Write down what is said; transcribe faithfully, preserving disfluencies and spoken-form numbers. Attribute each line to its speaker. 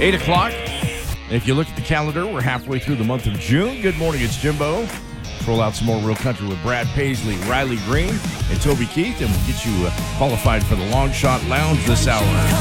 Speaker 1: eight o'clock. If you look at the calendar, we're halfway through the month of June. Good morning, it's Jimbo. Let's roll out some more Real Country with Brad Paisley, Riley Green, and Toby Keith, and we'll get you uh, qualified for the Long Shot Lounge this hour.